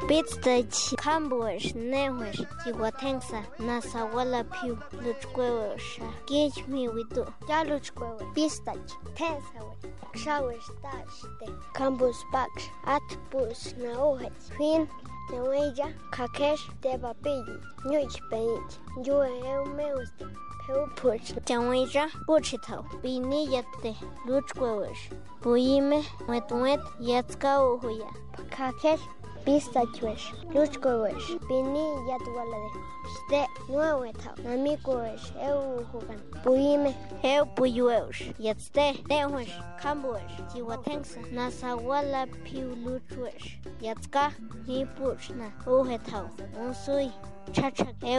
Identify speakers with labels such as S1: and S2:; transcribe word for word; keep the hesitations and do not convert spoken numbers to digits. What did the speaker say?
S1: Piztach, Cambush, Newish, Tiwatensa, Nasawala Pew, Luchquewish, Gage me with do, Yaluchquew, Pistach, Tensa, Showers, Dash, Cambus Bax, Atbus, Naohet, Queen, Neweja, Kakesh, Deva Pigi, Nuich Benit, You am Meus. Puch, Jaweja, Buchito, Biniyate, Luchquewish, Buime, Wetwet, Yatska Uhuya, Kakesh, Pistachwish, Luchquewish, Bini Yatwalade, Ste, Nueta, Namikuish, Euhugan, Buime, Eu Puyuish, Yatste, Dewish, Cambuish, Tiwatensa, Nasawala Pew Luchwish, Yatska, Ni Puchna, Uhetau, Unsui, Chachak.